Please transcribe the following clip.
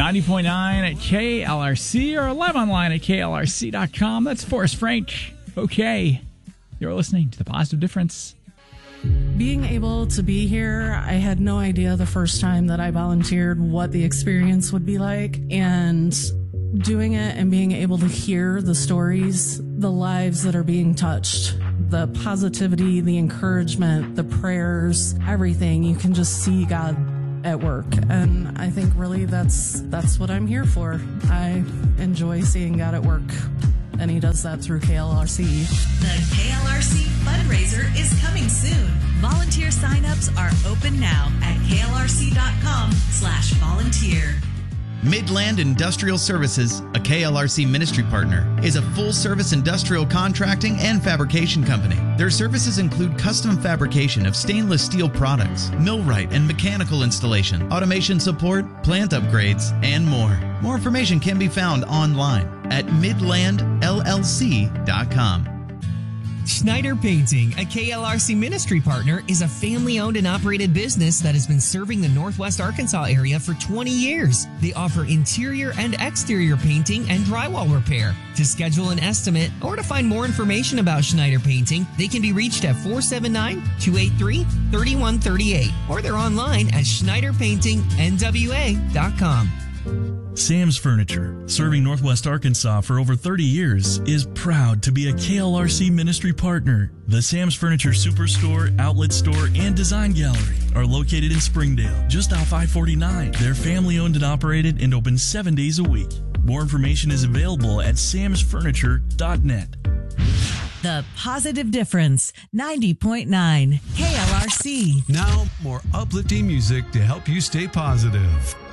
90.9 at KLRC or live online at KLRC.com. That's Forrest Frank. Okay. You're listening to The Positive Difference. Being able to be here, I had no idea the first time that I volunteered what the experience would be like. And doing it and being able to hear the stories, the lives that are being touched, the positivity, the encouragement, the prayers, everything, you can just see God at work. And I think really that's what I'm here for. I enjoy seeing God at work, and he does that through KLRC. The KLRC fundraiser is coming soon. Volunteer signups are open now at klrc.com/volunteer. Midland Industrial Services, a KLRC ministry partner, is a full-service industrial contracting and fabrication company. Their services include custom fabrication of stainless steel products, millwright and mechanical installation, automation support, plant upgrades, and more. More information can be found online at midlandllc.com. Schneider Painting, a KLRC ministry partner, is a family-owned and operated business that has been serving the Northwest Arkansas area for 20 years. They offer interior and exterior painting and drywall repair. To schedule an estimate or to find more information about Schneider Painting, they can be reached at 479-283-3138, or they're online at schneiderpaintingnwa.com. Sam's Furniture, serving Northwest Arkansas for over 30 years, is proud to be a KLRC ministry partner. The Sam's Furniture Superstore, Outlet Store, and Design Gallery are located in Springdale, just off I-49. They're family-owned and operated and open 7 days a week. More information is available at samsfurniture.net. The Positive Difference, 90.9 KLRC. Now, more uplifting music to help you stay positive.